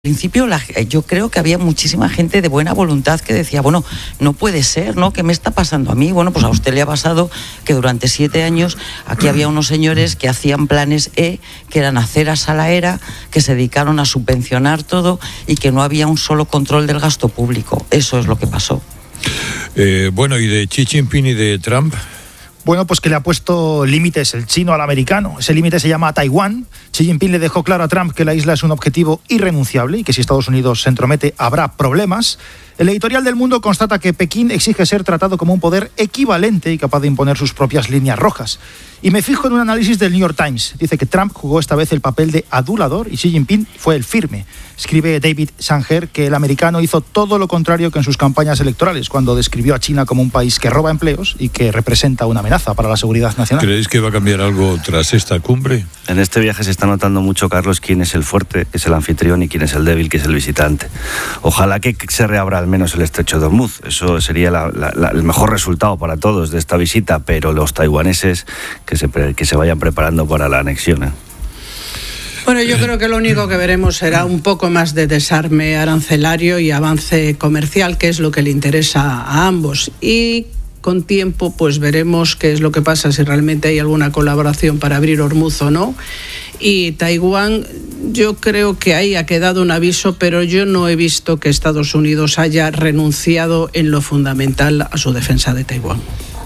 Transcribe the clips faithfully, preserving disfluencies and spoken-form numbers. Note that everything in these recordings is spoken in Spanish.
Al principio la, yo creo que había muchísima gente de buena voluntad que decía, bueno, no puede ser, ¿no? ¿Qué me está pasando a mí? Bueno, pues a usted le ha pasado que durante siete años aquí había unos señores que hacían planes E, que eran aceras a la era, que se dedicaron a subvencionar todo y que no había un solo control del gasto público. Eso es lo que pasó. Eh, bueno, ¿y de Xi Jinping y de Trump? Bueno, pues que le ha puesto límites el chino al americano. Ese límite se llama Taiwán. Xi Jinping le dejó claro a Trump que la isla es un objetivo irrenunciable y que si Estados Unidos se entromete habrá problemas. El editorial del Mundo constata que Pekín exige ser tratado como un poder equivalente y capaz de imponer sus propias líneas rojas. Y me fijo en un análisis del New York Times. Dice que Trump jugó esta vez el papel de adulador y Xi Jinping fue el firme. Escribe David Sanger que el americano hizo todo lo contrario que en sus campañas electorales, cuando describió a China como un país que roba empleos y que representa una amenaza para la seguridad nacional. ¿Creéis que va a cambiar algo tras esta cumbre? En este viaje se está notando mucho, Carlos, quién es el fuerte, que es el anfitrión, y quién es el débil, que es el visitante. Ojalá que se reabra al menos el estrecho de Hormuz. Eso sería la, la, la, el mejor resultado para todos de esta visita, pero los taiwaneses que se, que se vayan preparando para la anexión, ¿eh? Bueno, yo creo que lo único que veremos será un poco más de desarme arancelario y avance comercial, que es lo que le interesa a ambos. Y con tiempo pues veremos qué es lo que pasa, si realmente hay alguna colaboración para abrir Hormuz o no. Y Taiwán, yo creo que ahí ha quedado un aviso, pero yo no he visto que Estados Unidos haya renunciado en lo fundamental a su defensa de Taiwán.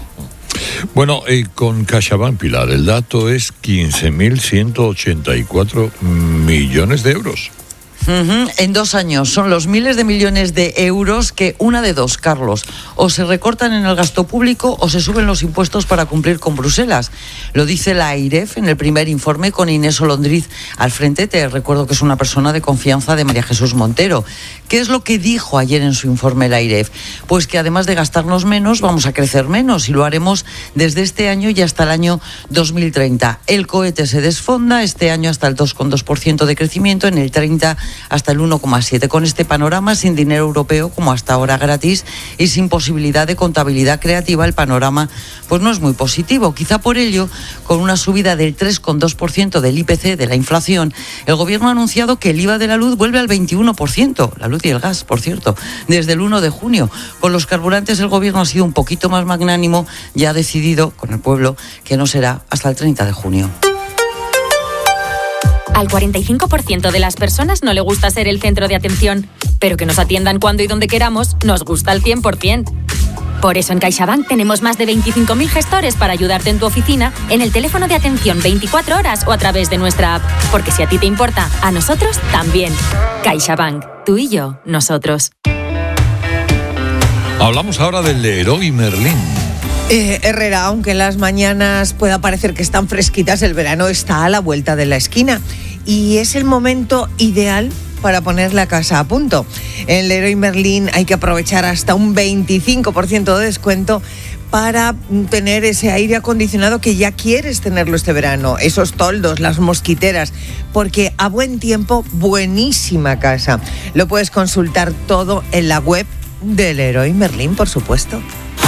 Bueno, eh, con CaixaBank, Pilar, el dato es quince mil ciento ochenta y cuatro millones de euros. Uh-huh. En dos años son los miles de millones de euros que, una de dos, Carlos, o se recortan en el gasto público o se suben los impuestos para cumplir con Bruselas. Lo dice la AIREF en el primer informe, con Inés Olondriz al frente. Te recuerdo que es una persona de confianza de María Jesús Montero. ¿Qué es lo que dijo ayer en su informe la AIREF? Pues que además de gastarnos menos, vamos a crecer menos, y lo haremos desde este año y hasta el año dos mil treinta. El cohete se desfonda este año hasta el dos coma dos por ciento de crecimiento, en el treinta hasta el uno coma siete. Con este panorama, sin dinero europeo, como hasta ahora gratis, y sin posibilidad de contabilidad creativa, el panorama pues no es muy positivo. Quizá por ello, con una subida del tres coma dos por ciento del I P C, de la inflación, el gobierno ha anunciado que el I V A de la luz vuelve al veintiuno por ciento, la luz y el gas, por cierto, desde el uno de junio. Con los carburantes el gobierno ha sido un poquito más magnánimo, ya ha decidido con el pueblo que no será hasta el treinta de junio. Al cuarenta y cinco por ciento de las personas no le gusta ser el centro de atención, pero que nos atiendan cuando y donde queramos nos gusta al cien por ciento. Por eso en CaixaBank tenemos más de veinticinco mil gestores para ayudarte en tu oficina, en el teléfono de atención veinticuatro horas o a través de nuestra app. Porque si a ti te importa, a nosotros también. CaixaBank, tú y yo, nosotros. Hablamos ahora del Leroy Merlin. Eh, Herrera, aunque en las mañanas pueda parecer que están fresquitas, el verano está a la vuelta de la esquina y es el momento ideal para poner la casa a punto. En Leroy Merlin hay que aprovechar hasta un veinticinco por ciento de descuento para tener ese aire acondicionado que ya quieres tenerlo este verano, esos toldos, las mosquiteras, porque a buen tiempo, buenísima casa. Lo puedes consultar todo en la web de Leroy Merlin, por supuesto.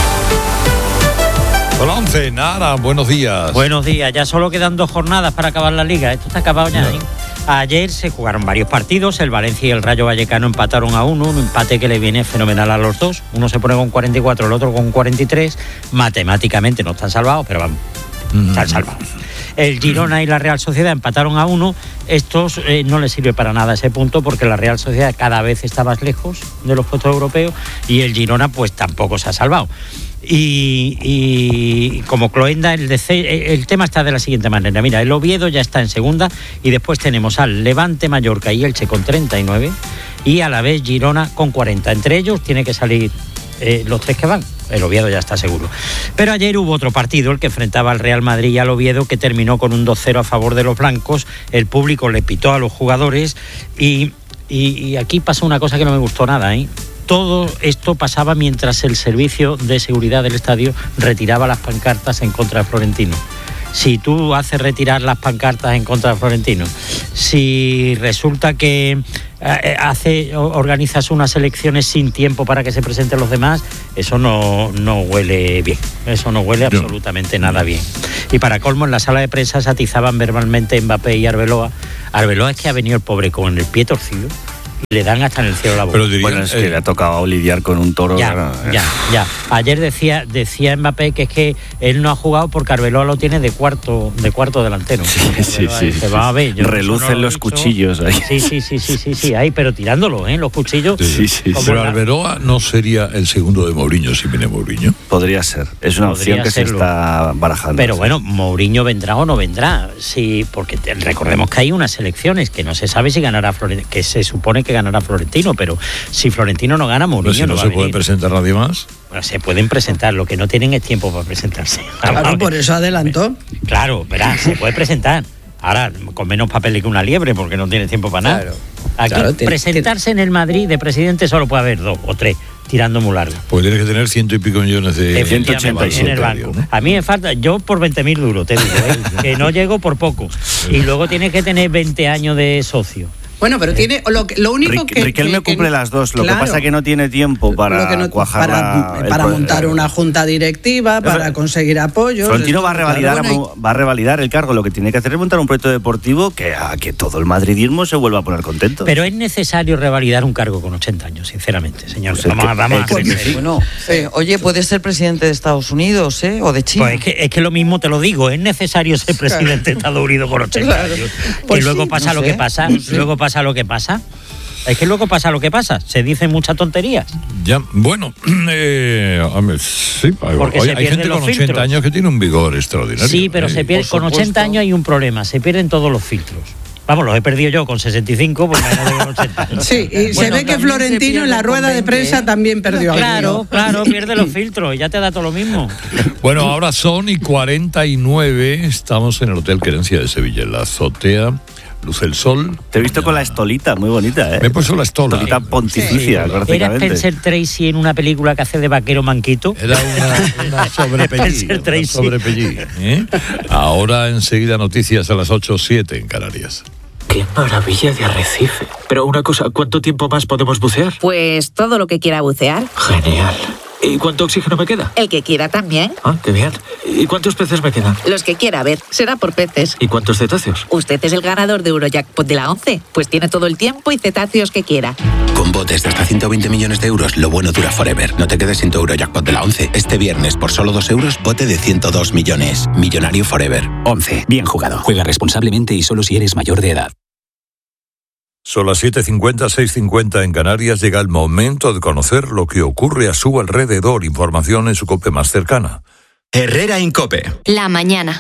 Hola, once, Nara, buenos días. Buenos días, ya solo quedan dos jornadas para acabar la liga, esto está acabado ya, ¿eh? Ayer se jugaron varios partidos, el Valencia y el Rayo Vallecano empataron a uno, un empate que le viene fenomenal a los dos, uno se pone con cuarenta y cuatro, el otro con cuarenta y tres, matemáticamente no están salvados, pero vamos, mm. están salvados. El Girona y la Real Sociedad empataron a uno, estos eh, no les sirve para nada ese punto porque la Real Sociedad cada vez está más lejos de los puestos europeos y el Girona pues tampoco se ha salvado. Y, y como Cloenda, el, de C, el tema está de la siguiente manera. Mira, el Oviedo ya está en segunda y después tenemos al Levante, Mallorca y Elche con treinta y nueve y a la vez Girona con cuarenta. Entre ellos tiene que salir eh, los tres que van. El Oviedo ya está seguro. Pero ayer hubo otro partido, el que enfrentaba al Real Madrid y al Oviedo, que terminó con un dos cero a favor de los blancos. El público le pitó a los jugadores y, y, y aquí pasó una cosa que no me gustó nada, ¿eh? Todo esto pasaba mientras el servicio de seguridad del estadio retiraba las pancartas en contra de Florentino. Si tú haces retirar las pancartas en contra de Florentino, si resulta que hace, organizas unas elecciones sin tiempo para que se presenten los demás, eso no, no huele bien, eso no huele no. absolutamente nada bien. Y para colmo, en la sala de prensa se atizaban verbalmente Mbappé y Arbeloa. Arbeloa es que ha venido el pobre con el pie torcido Le dan hasta en el cielo la boca. Pero dirían, bueno, es que eh, le ha tocado lidiar con un toro. Ya, ¿no? ya, ya. Ayer decía decía Mbappé que es que él no ha jugado porque Arbeloa lo tiene de cuarto de cuarto delantero. Sí, sí, sí. Se va a ver. Yo Relucen no los dicho. cuchillos ahí. Sí, sí, sí, sí, sí, sí, ahí, pero tirándolo, ¿eh? Los cuchillos. Sí, sí, sí. Pero la... Arbeloa no sería el segundo de Mourinho si viene Mourinho. Podría ser. Es una Podría opción que serlo. se está barajando. Pero sí. bueno, Mourinho vendrá o no vendrá. Sí, porque te, recordemos que hay unas elecciones que no se sabe si ganará Florentino, que se supone que ganará Florentino, pero si Florentino no gana, Mourinho si no, no va se a venir. puede presentar nadie más. Bueno, se pueden presentar, lo que no tienen es tiempo para presentarse. Claro, por eso adelantó. Claro, verá, se puede presentar. Ahora, con menos papeles que una liebre, porque no tiene tiempo para nada. Claro. Aquí, claro, presentarse tiene... en el Madrid de presidente solo puede haber dos o tres, tirando muy largo. Pues tienes que tener ciento y pico millones de ciento ochenta y siete en el banco. ¿No? A mí me falta, yo por veinte mil duros, te digo, ¿eh? que no llego por poco. Y luego tienes que tener veinte años de socio. Bueno, pero tiene lo, lo único Rick, que Riquelme que, cumple que, las dos. Lo claro, que pasa es que no tiene tiempo para no, cuajar para, la, para el, montar el, una junta directiva, para conseguir apoyos. Florentino va a revalidar claro, va a revalidar el cargo. Lo que tiene que hacer es montar un proyecto deportivo que a que todo el madridismo se vuelva a poner contento. Pero es necesario revalidar un cargo con ochenta años, sinceramente, señor. Pues vamos que, a, vamos a pues, sí. Bueno, eh, oye, puede ser presidente de Estados Unidos, ¿eh? O de China. Pues es que, es que lo mismo te lo digo, es necesario ser presidente claro. de Estados Unidos con ochenta claro. años. Pues y luego sí, pasa no lo sé. que pasa, no sé. luego pasa lo que pasa. Es que luego pasa lo que pasa, se dicen muchas tonterías. Ya, bueno, eh, sí, Porque hay, hay gente con ochenta filtros. años que tiene un vigor extraordinario. Sí, pero eh, se pierde, con ochenta años hay un problema, se pierden todos los filtros. Vamos, los he perdido yo con sesenta y cinco, pues no tengo ochenta. Sí, y bueno, se ve que Florentino en la rueda de prensa también perdió. Claro, claro, pierde los filtros y ya te da todo lo mismo. Bueno, ahora son y cuarenta y nueve, estamos en el Hotel Querencia de Sevilla, en la azotea. Luce el sol. Te he visto con la estolita, muy bonita, ¿eh? Me he puesto la estola. Estolita pontificia, sí, prácticamente. ¿Era Spencer Tracy en una película que hace de vaquero manquito? Era una, una sobrepellí. Una sobrepellí, ¿eh? Ahora enseguida noticias a las ocho o siete en Canarias. ¡Qué maravilla de arrecife! Pero una cosa, ¿cuánto tiempo más podemos bucear? Pues todo lo que quiera bucear. Genial. ¿Y cuánto oxígeno me queda? El que quiera también. Ah, qué bien. ¿Y cuántos peces me quedan? Los que quiera, a ver, será por peces. ¿Y cuántos cetáceos? Usted es el ganador de Eurojackpot de la once, pues tiene todo el tiempo y cetáceos que quiera. Con botes de hasta ciento veinte millones de euros, lo bueno dura forever. No te quedes sin tu Eurojackpot de la once. Este viernes, por solo dos euros, bote de ciento dos millones. Millonario forever. once. Bien jugado. Juega responsablemente y solo si eres mayor de edad. Son las siete cincuenta, seis cincuenta en Canarias. Llega el momento de conocer lo que ocurre a su alrededor. Información en su COPE más cercana. Herrera Incope. La mañana.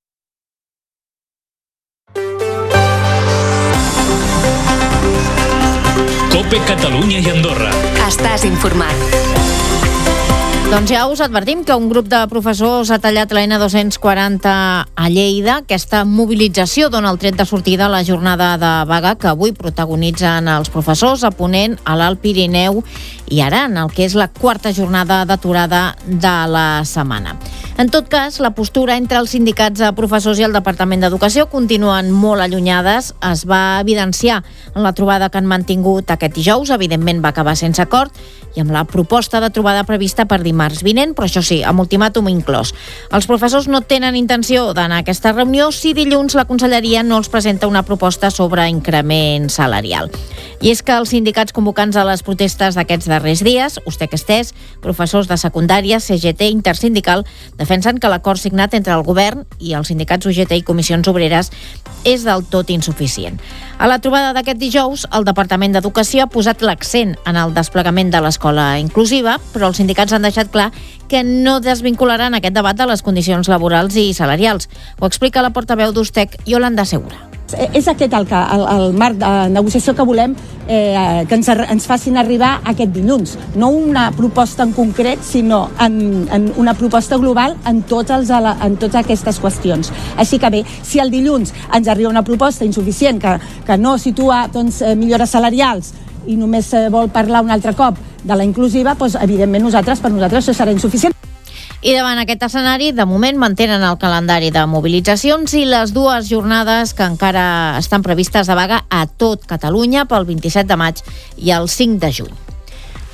COPE Catalunya i Andorra. Estàs informat. Doncs ja us advertim que un grup de professors ha tallat la ene dos quaranta a Lleida. Aquesta mobilització dona el tret de sortida a la jornada de vaga que avui protagonitzen els professors a Ponent, a l'Alt Pirineu i Aran, el que és la quarta jornada d'aturada de la setmana. En tot cas, la postura entre els sindicats de professors i el Departament d'Educació continuen molt allunyades. Es va evidenciar en la trobada que han mantingut aquest dijous. Evidentment va acabar sense acord i amb la proposta de trobada prevista per dimarts vinent, però això sí, amb ultimàtum inclòs. Els professors no tenen intenció d'anar a aquesta reunió si dilluns la Conselleria no els presenta una proposta sobre increment salarial. I és que els sindicats convocants a les protestes d'aquests darrers dies, Ustec Estès, professors de secundària, C G T Intersindical, defensen que l'acord signat entre el govern i els sindicats U G T i comissions obreres és del tot insuficient. A la trobada d'aquest dijous, el Departament d'Educació ha posat l'accent en el desplegament de l'escola inclusiva, però els sindicats han deixat clar que no desvincularan aquest debat de les condicions laborals i salarials. Ho explica la portaveu d'Ustec, Yolanda Segura. És aquest el, que, el, el marc de negociació que volem eh, que ens, ens facin arribar aquest dilluns. No una proposta en concret, sinó en, en una proposta global en, tots els, en totes aquestes qüestions. Així que bé, si el dilluns ens arriba una proposta insuficient que, que no situa doncs, millores salarials i només vol parlar un altre cop de la inclusiva, doncs, evidentment nosaltres, per nosaltres això serà insuficient. I davant aquest escenari, de moment mantenen el calendari de mobilitzacions i les dues jornades que encara estan previstes de vaga a tot Catalunya pel vint-i-set de maig i el cinc de juny.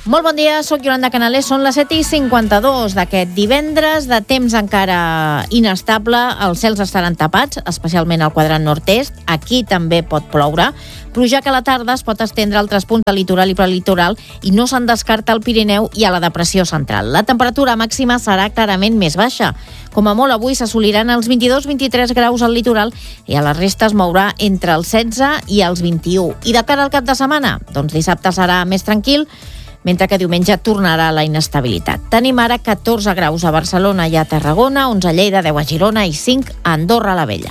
Molt bon dia, sóc Yolanda Canales, són les set i cinquanta-dos d'aquest divendres, de temps encara inestable, els cels estaran tapats, especialment al quadrant nord-est, aquí també pot ploure, pluja que a la tarda es pot estendre a altres punts del litoral i prelitoral i no se'n descarta al Pirineu i a la depressió central. La temperatura màxima serà clarament més baixa. Com a molt avui s'assoliran els vint-i-dos vint-i-tres graus al litoral i a la resta es mourà entre els setze i els vint-i-u. I de cara al cap de setmana? Doncs dissabte serà més tranquil, mentre que diumenge tornarà la inestabilitat. Tenim ara catorze graus a Barcelona i a Tarragona, onze a Lleida, deu a Girona i cinc a Andorra la Vella.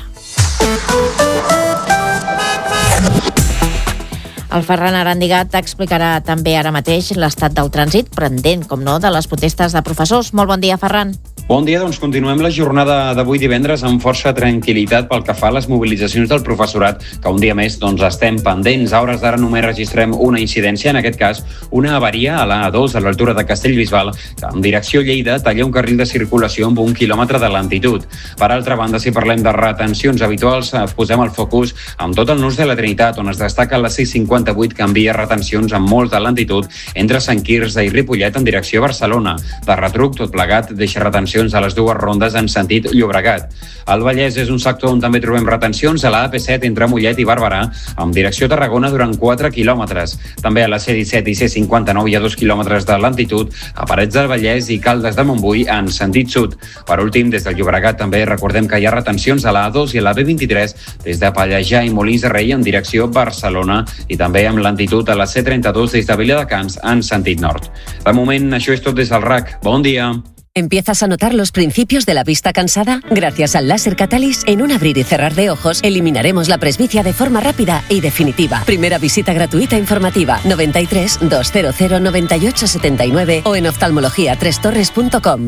El Ferran Arandigat explicarà també ara mateix l'estat del trànsit, pendent, com no, de les protestes de professors. Molt bon dia, Ferran. Bon dia, doncs continuem la jornada d'avui divendres amb força tranquil·litat pel que fa a les mobilitzacions del professorat, que un dia més doncs, estem pendents. A hores d'ara només registrem una incidència, en aquest cas una avaria a l'A dos a l'altura de Castellbisbal, que en direcció Lleida talla un carril de circulació amb un quilòmetre de lentitud. Per altra banda, si parlem de retencions habituals, posem el focus amb tot el nus de la Trinitat, on es destaca la C cinquanta-vuit, que envia retencions amb molta lentitud entre Sant Quirze i Ripollet en direcció a Barcelona. De retruc, tot plegat deixa retencions a les dues rondes en sentit Llobregat. El Vallès és un sector on també trobem retencions a la A P set entre Mollet i Barberà, amb direcció a Tarragona durant quatre quilòmetres. També a la C disset i C cinquanta-nou hi ha dos quilòmetres de lentitud a Parets del Vallès i Caldes de Montbui en sentit sud. Per últim, des del Llobregat també recordem que hi ha retencions a la A dos i a la B vint-i-tres des de Pallejà i Molins de Rei en direcció Barcelona i també amb lentitud a la C trenta-dos des de Viladecans en sentit nord. De moment, això és tot des del R A C. Bon dia. ¿Empiezas a notar los principios de la vista cansada? Gracias al láser Catalyst, en un abrir y cerrar de ojos, eliminaremos la presbicia de forma rápida y definitiva. Primera visita gratuita informativa, noventa y tres, doscientos noventa y ocho setenta y nueve o en oftalmología tres torres punto com.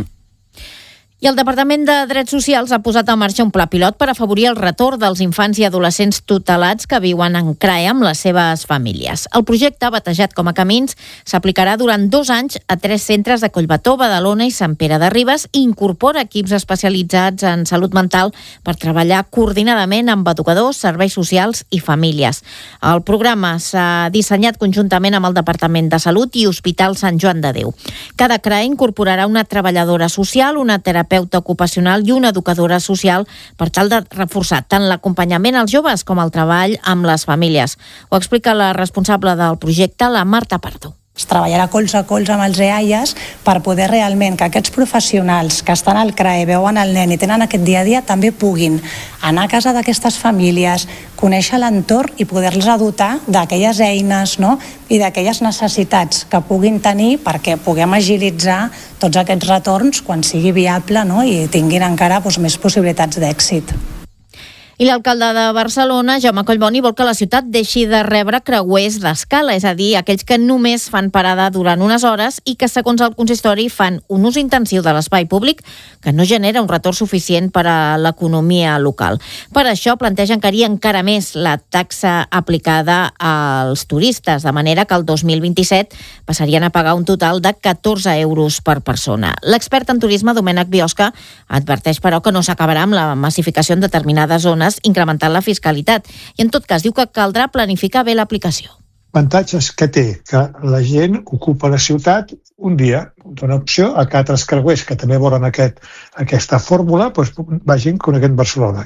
I el Departament de Drets Socials ha posat en marxa un pla pilot per afavorir el retorn dels infants i adolescents tutelats que viuen en C R A E amb les seves famílies. El projecte, batejat com a Camins, s'aplicarà durant dos anys a tres centres de Collbató, Badalona i Sant Pere de Ribes i incorpora equips especialitzats en salut mental per treballar coordinadament amb educadors, serveis socials i famílies. El programa s'ha dissenyat conjuntament amb el Departament de Salut i Hospital Sant Joan de Déu. Cada C R A E incorporarà una treballadora social, una terapeuta terapeuta ocupacional i una educadora social per tal de reforçar tant l'acompanyament als joves com el treball amb les famílies. Ho explica la responsable del projecte, la Marta Pardo. Es treballarà colze a colze amb els EAIAs per poder realment que aquests professionals que estan al C R A E, veuen el nen i tenen aquest dia a dia, també puguin anar a casa d'aquestes famílies, conèixer l'entorn i poder-los dotar d'aquelles eines, no? I d'aquelles necessitats que puguin tenir perquè puguem agilitzar tots aquests retorns quan sigui viable, no? I tinguin encara doncs, més possibilitats d'èxit. I l'alcalde de Barcelona, Jaume Collboni, vol que la ciutat deixi de rebre creuers d'escala, és a dir, aquells que només fan parada durant unes hores i que, segons el consistori, fan un ús intensiu de l'espai públic que no genera un retorn suficient per a l'economia local. Per això planteja encarir encara més la taxa aplicada als turistes, de manera que el dos mil vint-i-set passarien a pagar un total de catorze euros per persona. L'expert en turisme, Domènec Biosca, adverteix, però, que no s'acabarà amb la massificació en determinades zones incrementant la fiscalitat i en tot cas diu que caldrà planificar bé l'aplicació. Avantatges que té que la gent ocupa la ciutat un dia, dona opció a que altres creuers que també volen aquest, aquesta fórmula doncs, vagin coneguent Barcelona.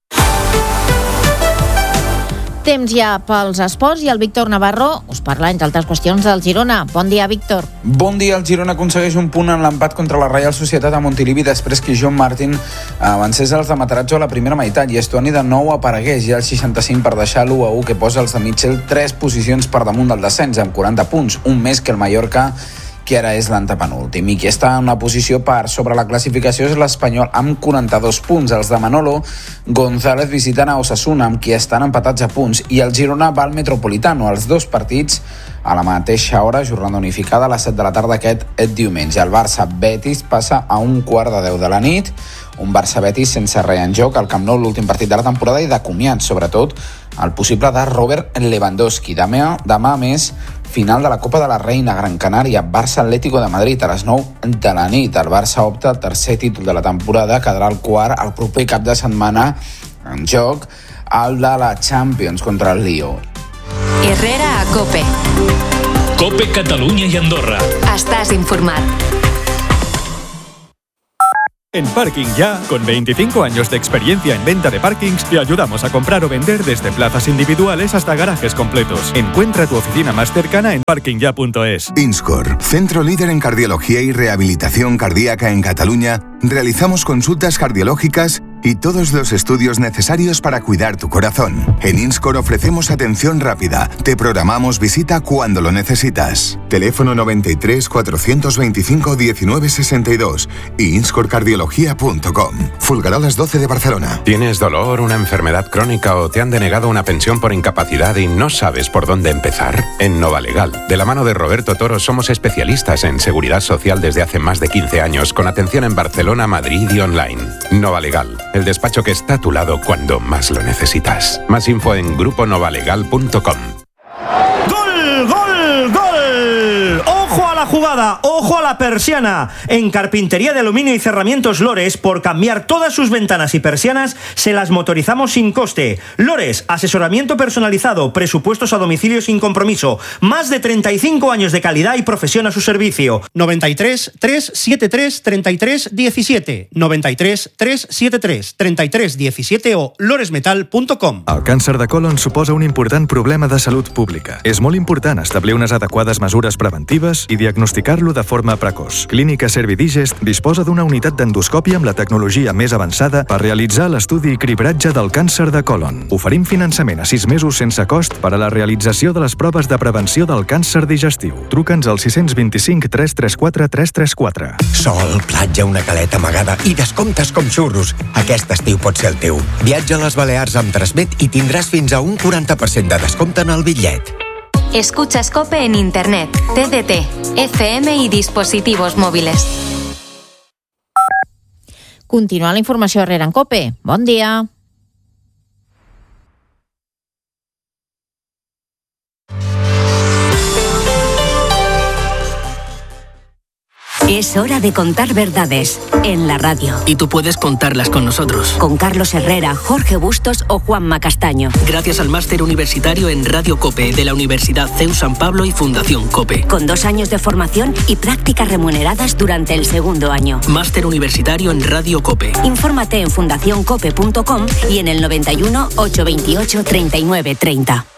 Temps ja pels esports i el Víctor Navarro us parla, entre altres qüestions, del Girona. Bon dia, Víctor. Bon dia. El Girona aconsegueix un punt en l'empat contra la Reial Societat a Montilivi després que John Martin avancés als de Matarazzo a la primera meitat i Estuani de nou aparegués ja al seixanta-cinc per deixar l'u a u que posa els de Mitchell tres posicions per damunt del descens amb quaranta punts, un més que el Mallorca, que ara és l'antepenúltim, i qui està en una posició per sobre la classificació és l'Espanyol amb quaranta-dos punts. Els de Manolo González visiten a Osasuna, amb qui estan empatats a punts, i el Girona va al Metropolitano. Els dos partits a la mateixa hora, jornada unificada a les set de la tarda aquest diumenge. El Barça-Betis passa a un quart de deu de la nit, un Barça-Betis sense res en joc al Camp Nou, l'últim partit de la temporada, i de comiat, sobretot, el possible de Robert Lewandowski. Demà, demà més, final de la Copa de la Reina, Gran Canària, Barça-Atlético de Madrid a les nou de la nit. El Barça opta al tercer títol de la temporada, quedarà el quart el proper cap de setmana en joc, el de la Champions contra el Lió. Herrera a COPE. COPE Catalunya y Andorra. Estàs informat. En Parking Ya, con veinticinco años de experiencia en venta de parkings, te ayudamos a comprar o vender desde plazas individuales hasta garajes completos. Encuentra tu oficina más cercana en parking ya punto es. Inscor, centro líder en cardiología y rehabilitación cardíaca en Cataluña, realizamos consultas cardiológicas y todos los estudios necesarios para cuidar tu corazón. En Inscor ofrecemos atención rápida. Te programamos visita cuando lo necesitas. Teléfono noventa y tres, cuatrocientos veinticinco, diecinueve sesenta y dos y inscor cardiología punto com. Fulgarolas doce de Barcelona. ¿Tienes dolor, una enfermedad crónica o te han denegado una pensión por incapacidad y no sabes por dónde empezar? En Novalegal, de la mano de Roberto Toro, somos especialistas en seguridad social desde hace más de quince años, con atención en Barcelona, Madrid y online. Novalegal, el despacho que está a tu lado cuando más lo necesitas. Más info en grupo novalegal punto com. ¡Gol, gol, gol! ¡Ojo a la jugada! ¡Ojo a la persiana! En Carpintería de Aluminio y Cerramientos Lores, por cambiar todas sus ventanas y persianas, se las motorizamos sin coste. Lores, asesoramiento personalizado, presupuestos a domicilio sin compromiso. Más de treinta y cinco años de calidad y profesión a su servicio. noventa y tres, trescientos setenta y tres, treinta y tres diecisiete. noventa y tres, trescientos setenta y tres, treinta y tres diecisiete o loresmetal punto com. El càncer de colon suposa un important problema de salut pública. És molt important establir unes adequades mesures preventives i diagnosticar-lo de forma precoç. Clínica Servidigest disposa d'una unitat d'endoscòpia amb la tecnologia més avançada per realitzar l'estudi i cribratge del càncer de colon. Oferim finançament a sis mesos sense cost per a la realització de les proves de prevenció del càncer digestiu. Truca'ns al sis dos cinc, tres tres quatre, tres tres quatre. Sol, platja, una caleta amagada i descomptes com xurros. Aquest estiu pot ser el teu. Viatja a les Balears amb Transmet i tindràs fins a un quaranta per cent de descompte en el bitllet. Escuchas COPE en Internet, T D T, F M y dispositivos móviles. Continua la informació Herrera en COPE. Bon dia. Es hora de contar verdades en la radio. Y tú puedes contarlas con nosotros. Con Carlos Herrera, Jorge Bustos o Juanma Castaño. Gracias al máster universitario en Radio COPE de la Universidad C E U San Pablo y Fundación COPE. Con dos años de formación y prácticas remuneradas durante el segundo año. Máster universitario en Radio COPE. Infórmate en fundación cope punto com y en el noventa y uno, ochocientos veintiocho, treinta y nueve treinta.